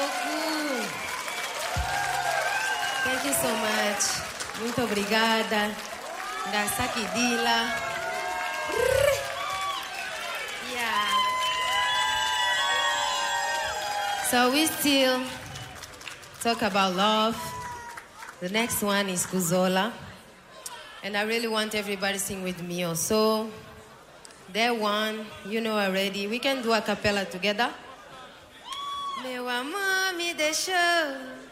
beaucoup. Thank you so much. Muito obrigada. Ngasaki Dila. Yeah. So we still talk about love. The next one is Kuzola. And I really want everybody to sing with me also. That one, you know already. We can do a cappella together. Meu amor me deixou